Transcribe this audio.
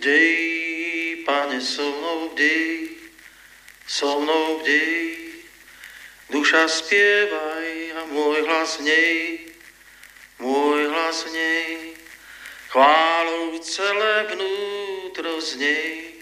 Bdej, Pane, so mnou bdej, duša spievaj a môj hlas v nej, chválou celé vnútro z nej.